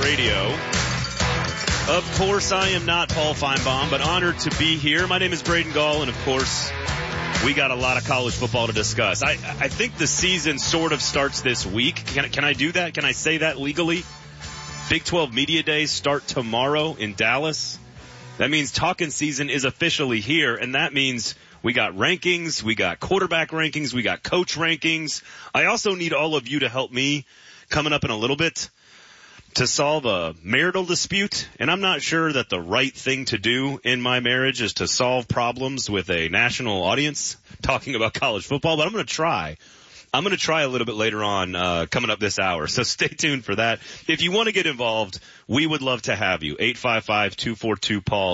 Radio. Of course, I am not Paul Feinbaum, but honored to be here. My name is Braden Gall, and of course, we got a lot of college football to discuss. I think the season sort of starts this week. Can I do that? Can I say that legally? Big 12 Media Days start tomorrow in Dallas. That means talking season is officially here, and that means we got rankings, we got quarterback rankings, we got coach rankings. I also need all of you to help me coming up in a little bit to solve a marital dispute. And I'm not sure that the right thing to do in my marriage is to solve problems with a national audience talking about college football, but I'm going to try. I'm going to try a little bit later on coming up this hour, so stay tuned for that. If you want to get involved, we would love to have you. 855-242-PAUL,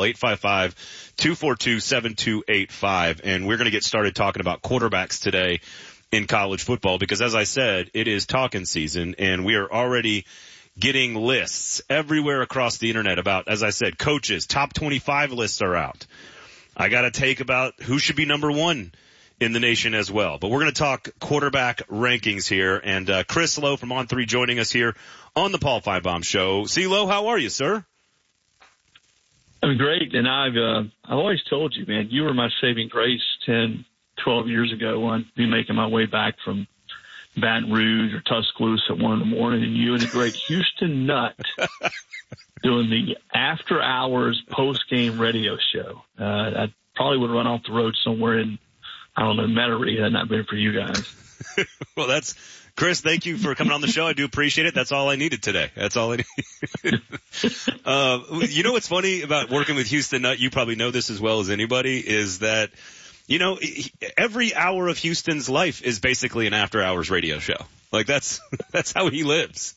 855-242-7285, and we're going to get started talking about quarterbacks today in college football because, as I said, it is talking season, and we are already getting lists everywhere across the internet about, as I said, coaches. Top 25 lists are out. I got to take about who should be number one in the nation as well. But we're going to talk quarterback rankings here. And Chris Lowe from On3 joining us here on the Paul Feinbaum Show. C-Lo, how are you, sir? I'm great. And I've always told you, man, you were my saving grace 10, 12 years ago when I'd be making my way back from Baton Rouge or Tuscaloosa at 1 a.m, and you and the great Houston Nutt doing the after-hours post-game radio show. I probably would run off the road somewhere in, I don't know, Metairie had not been for you guys. Well, Chris, thank you for coming on the show. I do appreciate it. That's all I needed today. That's all I needed. You know what's funny about working with Houston Nutt, you probably know this as well as anybody, is that you know, every hour of Houston's life is basically an after-hours radio show. Like, that's how he lives.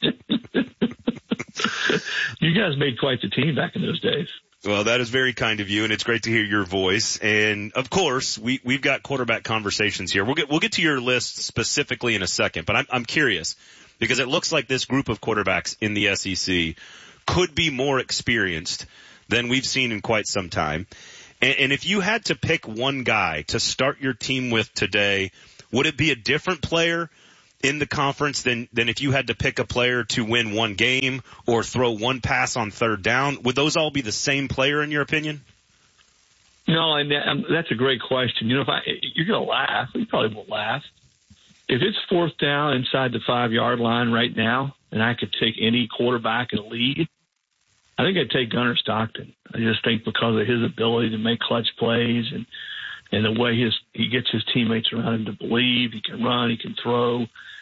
You guys made quite the team back in those days. Well, that is very kind of you, and it's great to hear your voice. And, of course, we've got quarterback conversations here. We'll get to your list specifically in a second, but I'm curious because it looks like this group of quarterbacks in the SEC could be more experienced than we've seen in quite some time. And if you had to pick one guy to start your team with today, would it be a different player in the conference than if you had to pick a player to win one game or throw one pass on third down? Would those all be the same player in your opinion? No, and that's a great question. You know, you're going to laugh. You probably won't laugh. If it's fourth down inside the 5-yard line right now, and I could take any quarterback in the league, I think I'd take Gunnar Stockton. I just think because of his ability to make clutch plays and the way he gets his teammates around him to believe he can run, he can throw.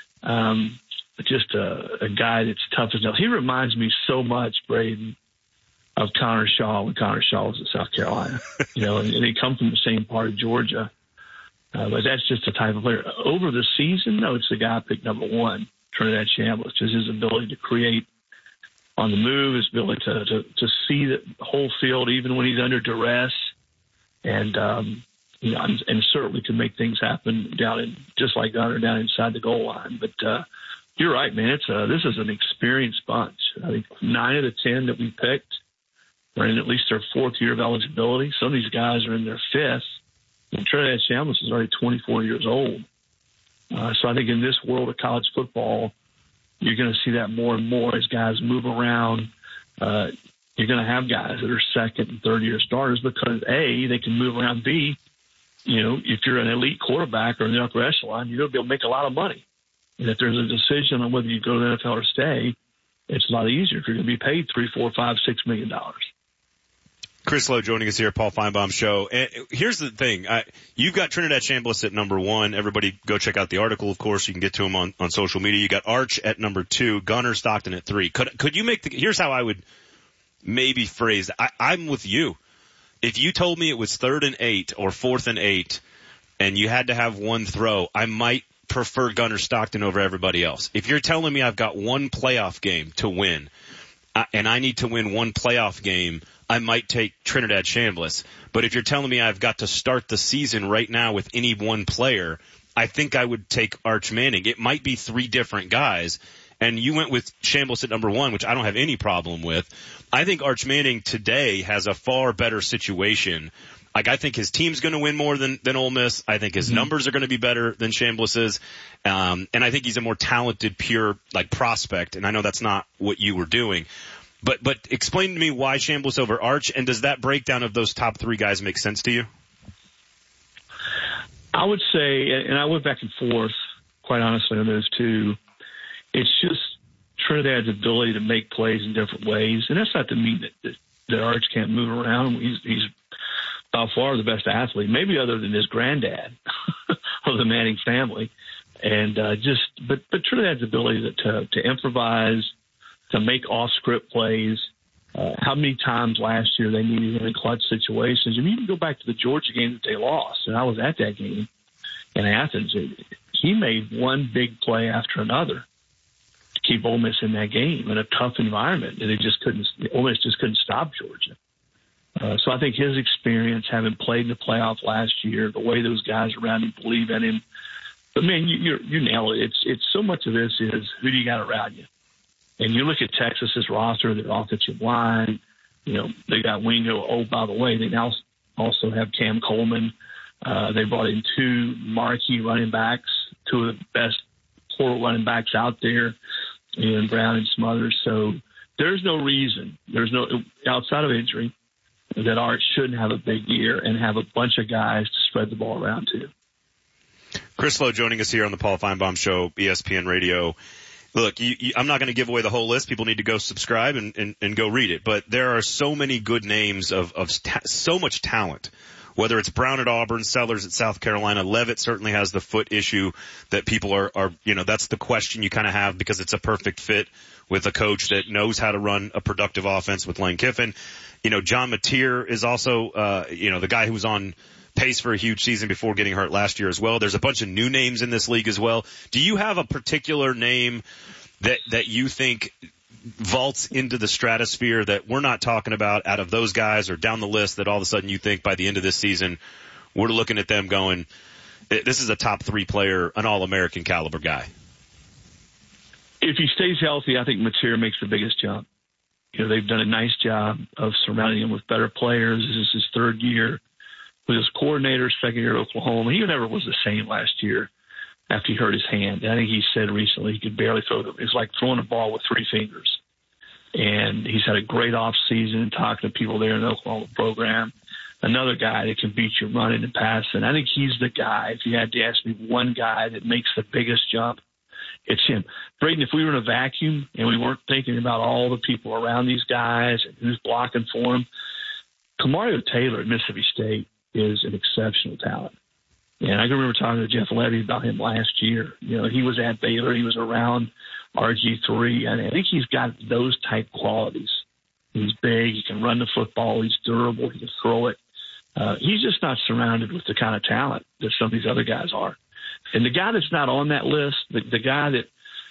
Just a guy that's tough as nails. He reminds me so much, Braden, of Connor Shaw when Connor Shaw was at South Carolina. You know, and they come from the same part of Georgia. But that's just the type of player. Over the season, though, it's the guy I picked number one, Trinidad Chambliss, just his ability to create on the move, his ability to see the whole field even when he's under duress, and you know, and certainly can make things happen just like Gunnar down inside the goal line. But you're right, man. This is an experienced bunch. I think 9 of the 10 that we picked are in at least their 4th year of eligibility. Some of these guys are in their 5th. And Trinidad Chambliss is already 24 years old. So I think in this world of college football, you're going to see that more and more as guys move around. You're going to have guys that are 2nd and 3rd year starters because A, they can move around. B, you know, if you're an elite quarterback or in the upper echelon, you're going to be able to make a lot of money. And if there's a decision on whether you go to the NFL or stay, it's a lot easier if you're going to be paid $3, $4, $5, $6 million. Chris Lowe joining us here, Paul Feinbaum Show. And here's the thing. You've got Trinidad Chambliss at number 1. Everybody go check out the article, of course. You can get to him on social media. You got Arch at number 2, Gunnar Stockton at 3. Could you make here's how I would maybe phrase it. I'm with you. If you told me it was 3rd and 8 or 4th and 8 and you had to have one throw, I might prefer Gunnar Stockton over everybody else. If you're telling me I've got one playoff game to win and I need to win one playoff game, I might take Trinidad Chambliss. But if you're telling me I've got to start the season right now with any one player, I think I would take Arch Manning. It might be 3 different guys. And you went with Chambliss at number 1, which I don't have any problem with. I think Arch Manning today has a far better situation Like, I think his team's going to win more than Ole Miss. I think his numbers are going to be better than Chambliss's. And I think he's a more talented, pure, like, prospect. And I know that's not what you were doing. But explain to me why Chambliss over Arch, and does that breakdown of those top three guys make sense to you? I would say, and I went back and forth, quite honestly, on those two. It's just Trinidad's ability to make plays in different ways. And that's not to mean that Arch can't move around. He's by far the best athlete, maybe other than his granddad of the Manning family. And but Trinidad's ability to improvise, to make off-script plays. How many times last year they needed him in clutch situations. I mean, you can go back to the Georgia game that they lost, and I was at that game in Athens. He made one big play after another to keep Ole Miss in that game in a tough environment, and Ole Miss just couldn't stop Georgia. So I think his experience, having played in the playoff last year, the way those guys around him believe in him. But, man, you nail it. It's so much of this is who do you got around you? And you look at Texas's roster, their offensive line, they got Wingo. Oh, by the way, they now also have Cam Coleman. They brought in two marquee running backs, two of the best portal running backs out there, in Brown and Smothers. So there's no reason, outside of injury, that Art shouldn't have a big year and have a bunch of guys to spread the ball around to. Chris Lowe joining us here on the Paul Feinbaum Show, ESPN Radio. Look, I'm not going to give away the whole list. People need to go subscribe and go read it. But there are so many good names of so much talent, whether it's Brown at Auburn, Sellers at South Carolina. Leavitt certainly has the foot issue that people are that's the question you kind of have because it's a perfect fit with a coach that knows how to run a productive offense with Lane Kiffin. John Mateer is also, the guy who was on pace for a huge season before getting hurt last year as well. There's a bunch of new names in this league as well. Do you have a particular name that you think vaults into the stratosphere that we're not talking about out of those guys or down the list that all of a sudden you think by the end of this season we're looking at them going, this is a top three player, an All-American caliber guy? If he stays healthy, I think Mateer makes the biggest jump. They've done a nice job of surrounding him with better players. This is his third year with his coordinator, second year at Oklahoma. He never was the same last year after he hurt his hand. I think he said recently he could barely throw it. It's like throwing a ball with three fingers. And he's had a great off season talking to people there in the Oklahoma program. Another guy that can beat you running and passing. I think he's the guy. If you had to ask me one guy that makes the biggest jump, it's him. Braden, if we were in a vacuum and we weren't thinking about all the people around these guys and who's blocking for them, Kamario Taylor at Mississippi State is an exceptional talent. And I can remember talking to Jeff Levy about him last year. He was at Baylor. He was around RG3. And I think he's got those type qualities. He's big. He can run the football. He's durable. He can throw it. He's just not surrounded with the kind of talent that some of these other guys are. And the guy that's not on that list, the guy that,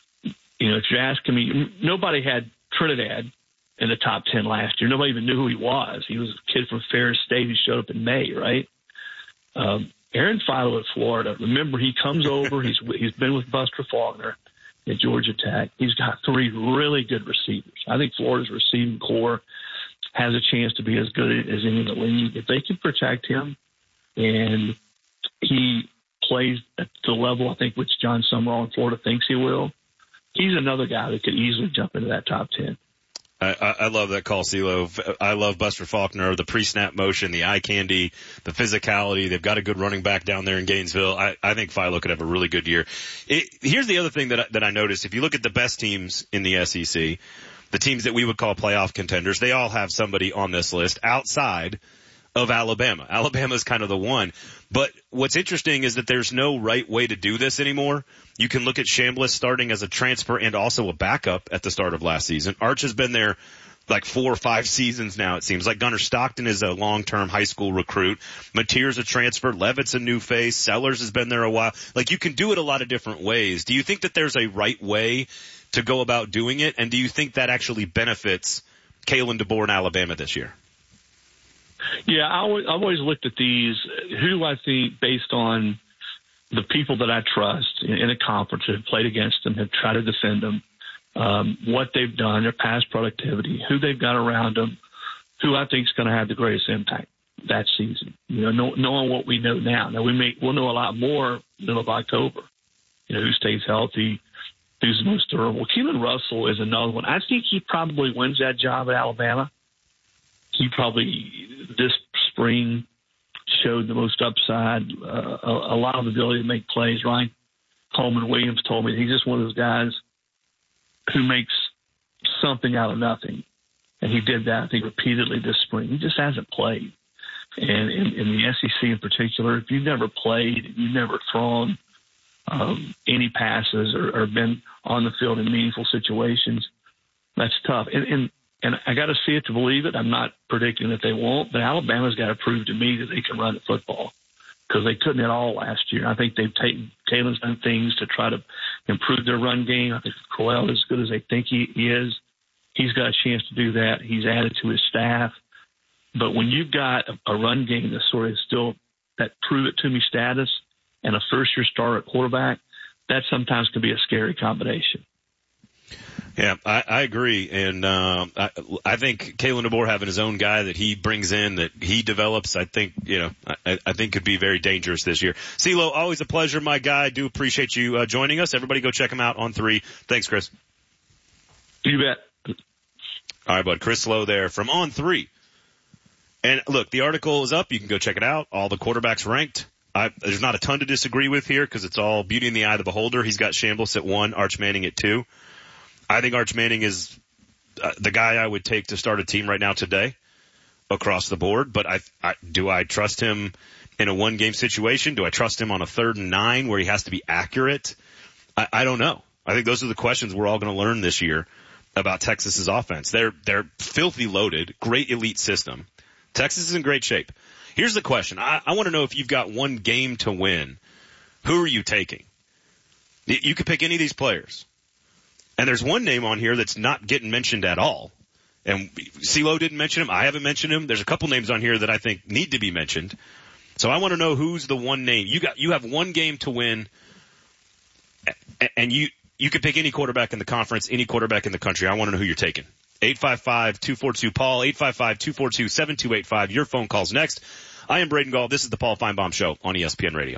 if you're asking me, nobody had Trinidad in the top 10 last year. Nobody even knew who he was. He was a kid from Ferris State who showed up in May, right? Aaron Philo at Florida. Remember, he comes over. He's been with Buster Faulkner at Georgia Tech. He's got three really good receivers. I think Florida's receiving core has a chance to be as good as any in the league. If they can protect him and he plays at the level, I think, which John Summerall in Florida thinks he will, he's another guy that could easily jump into that top 10. I love that call, CeeLo. I love Buster Faulkner, the pre-snap motion, the eye candy, the physicality. They've got a good running back down there in Gainesville. I think Philo could have a really good year. Here's the other thing that I noticed. If you look at the best teams in the SEC, the teams that we would call playoff contenders, they all have somebody on this list outside of Alabama. Alabama's kind of the one. But what's interesting is that there's no right way to do this anymore. You can look at Chambliss starting as a transfer and also a backup at the start of last season. Arch has been there like 4 or 5 seasons now, it seems. Like Gunnar Stockton is a long-term high school recruit. Mateer's a transfer. Leavitt's a new face. Sellers has been there a while. Like, you can do it a lot of different ways. Do you think that there's a right way to go about doing it? And do you think that actually benefits Kalen DeBoer in Alabama this year? Yeah, I've always looked at these, who I think, based on the people that I trust in a conference that have played against them, have tried to defend them, what they've done, their past productivity, who they've got around them, who I think is going to have the greatest impact. that season. Knowing what we know now. Now we'll know a lot more middle of October. Who stays healthy, who's the most durable. Keelan Russell is another one. I think he probably wins that job at Alabama. He probably this spring showed the most upside, a lot of ability to make plays. Ryan Coleman Williams told me he's just one of those guys who makes something out of nothing. And he did that, I think, repeatedly this spring. He just hasn't played. And in the SEC in particular, if you've never played, you've never thrown any passes or been on the field in meaningful situations, that's tough. And I got to see it to believe it. I'm not predicting that they won't, but Alabama's got to prove to me that they can run the football because they couldn't at all last year. I think Taylor's done things to try to improve their run game. I think Crowell is as good as they think he is. He's got a chance to do that. He's added to his staff. But when you've got a run game that's sort of still that prove-it-to-me status and a first-year starter at quarterback, that sometimes can be a scary combination. Yeah, I agree. And I think Kalen DeBoer having his own guy that he brings in, that he develops, I think could be very dangerous this year. CeeLo, always a pleasure, my guy. I do appreciate you joining us. Everybody go check him out on 3. Thanks, Chris. You bet. All right, bud. Chris Lowe there from On 3. And look, the article is up. You can go check it out. All the quarterbacks ranked. There's not a ton to disagree with here because it's all beauty in the eye of the beholder. He's got Chambliss at 1, Arch Manning at 2. I think Arch Manning is the guy I would take to start a team right now today across the board. But do I trust him in a one-game situation? Do I trust him on a 3rd and 9 where he has to be accurate? I don't know. I think those are the questions we're all going to learn this year about Texas's offense. They're filthy loaded, great elite system. Texas is in great shape. Here's the question. I want to know if you've got one game to win, who are you taking? You could pick any of these players. And there's one name on here that's not getting mentioned at all. And CeeLo didn't mention him. I haven't mentioned him. There's a couple names on here that I think need to be mentioned. So I want to know who's the one name. You have one game to win, and you could pick any quarterback in the conference, any quarterback in the country. I want to know who you're taking. 855-242-PAUL, 855-242-7285. Your phone calls next. I am Braden Gall. This is the Paul Feinbaum Show on ESPN Radio.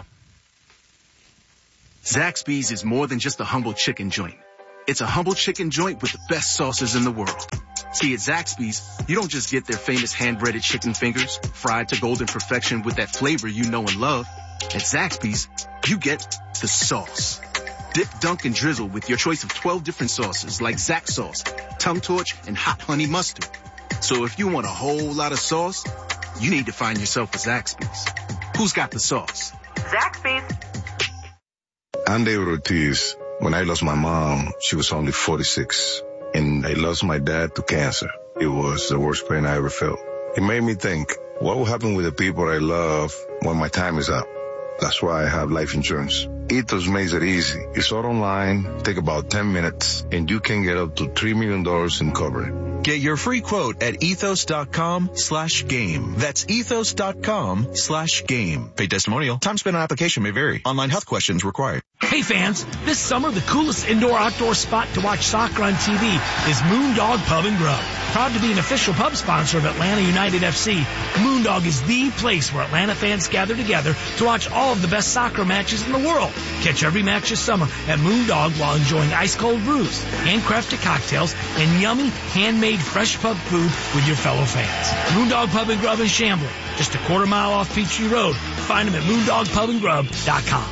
Zaxby's is more than just a humble chicken joint. It's a humble chicken joint with the best sauces in the world. See, at Zaxby's, you don't just get their famous hand-breaded chicken fingers, fried to golden perfection with that flavor you know and love. At Zaxby's, you get the sauce. Dip, dunk, and drizzle with your choice of 12 different sauces like Zax sauce, tongue torch, and hot honey mustard. So if you want a whole lot of sauce, you need to find yourself a Zaxby's. Who's got the sauce? Zaxby's. I'm David Ortiz. When I lost my mom, she was only 46. And I lost my dad to cancer. It was the worst pain I ever felt. It made me think, what will happen with the people I love when my time is up? That's why I have life insurance. Ethos makes it easy. It's all online, take about 10 minutes, and you can get up to $3 million in coverage. Get your free quote at ethos.com/game. That's ethos.com/game. Paid testimonial. Time spent on application may vary. Online health questions required. Hey fans, this summer the coolest indoor-outdoor spot to watch soccer on TV is Moondog Pub and Grub. Proud to be an official pub sponsor of Atlanta United FC, Moondog is the place where Atlanta fans gather together to watch all of the best soccer matches in the world. Catch every match this summer at Moondog while enjoying ice-cold brews, handcrafted cocktails, and yummy, handmade fresh pub food with your fellow fans. Moondog Pub and Grub in Chamblee, just a quarter mile off Peachtree Road. Find them at moondogpubandgrub.com.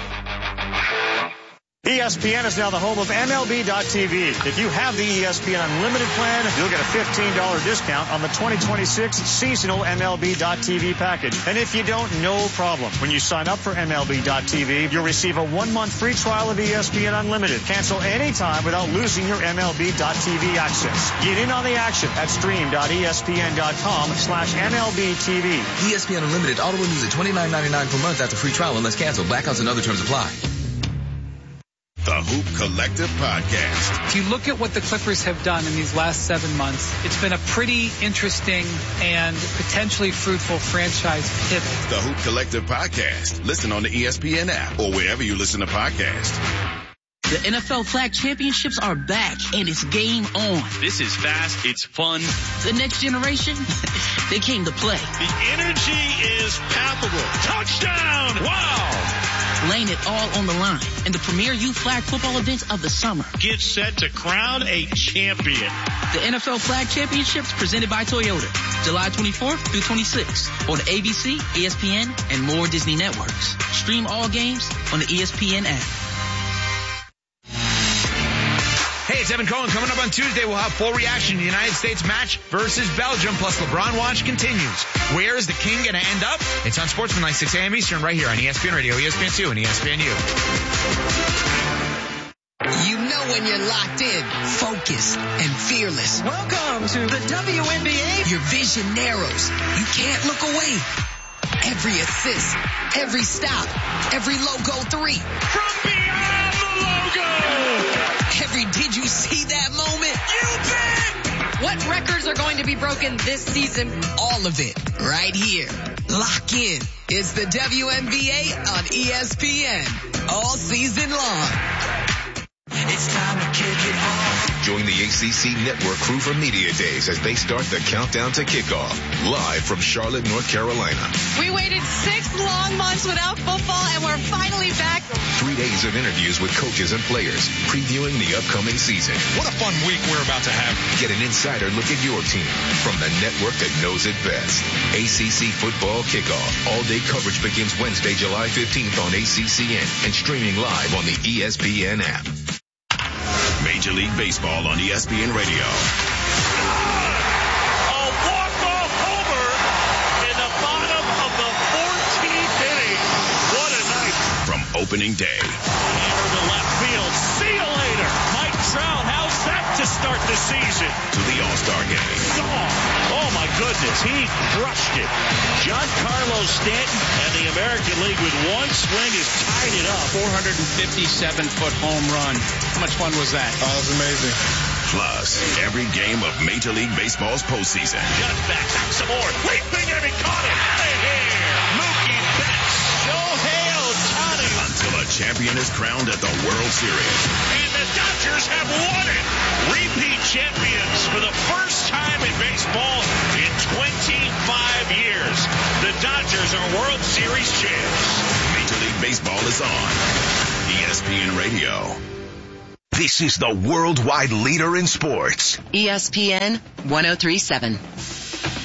ESPN is now the home of MLB.TV. If you have the ESPN Unlimited plan, you'll get a $15 discount on the 2026 seasonal MLB.TV package. And if you don't, no problem. When you sign up for MLB.TV, you'll receive a 1-month free trial of ESPN Unlimited. Cancel anytime without losing your MLB.TV access. Get in on the action at stream.espn.com/MLB.TV. ESPN Unlimited auto renews at $29.99 per month after free trial unless canceled. Blackouts and other terms apply. The Hoop Collective Podcast. If you look at what the Clippers have done in these last 7 months, it's been a pretty interesting and potentially fruitful franchise pivot. The Hoop Collective Podcast. Listen on the ESPN app or wherever you listen to podcasts. The NFL Flag Championships are back, and it's game on. This is fast. It's fun. The next generation, they came to play. The energy is palpable. Touchdown! Wow! Laying it all on the line in the premier youth flag football event of the summer. Get set to crown a champion. The NFL Flag Championships presented by Toyota, July 24th through 26th on ABC, ESPN, and more Disney networks. Stream all games on the ESPN app. Hey, it's Evan Cohen. Coming up on Tuesday, we'll have full reaction to the United States match versus Belgium, plus LeBron watch continues. Where is the king going to end up? It's on Sportsman 6 a.m. Eastern right here on ESPN Radio, ESPN2, and ESPNU. You know when you're locked in, focused, and fearless. Welcome to the WNBA. Your vision narrows. You can't look away. Every assist, every stop, every logo 3. From beyond the logo! Every did you see that moment? You bet! What records are going to be broken this season? All of it, right here. Lock in. It's the WNBA on ESPN. All season long. It's time to kick it off. Join the ACC Network crew for Media Days as they start the countdown to kickoff. Live from Charlotte, North Carolina. We waited 6 long months without football, and we're finally back. 3 days of interviews with coaches and players, previewing the upcoming season. What a fun week we're about to have. Get an insider look at your team from the network that knows it best. ACC Football Kickoff. All-day coverage begins Wednesday, July 15th on ACCN and streaming live on the ESPN app. Major League Baseball on ESPN Radio. A walk-off homer in the bottom of the 14th inning. What a night. From opening day. Hammer to left field. See you later. Mike Trout, how's that to start the season? To the All-Star game. Oh my goodness, he crushed it. Giancarlo Stanton and the American League with one swing has tied it up. 457-foot home run. How much fun was that? Oh, it was amazing. Plus, every game of Major League Baseball's postseason. Just back some more. Leaping and he caught it. Out of here. Mookie Betts. Shohei Ohtani. Until a champion is crowned at the World Series. And the Dodgers have won it. Repeat champions for the first time in baseball in 25 years. The Dodgers are World Series champs. Major League Baseball is on ESPN Radio. This is the worldwide leader in sports. ESPN 1037.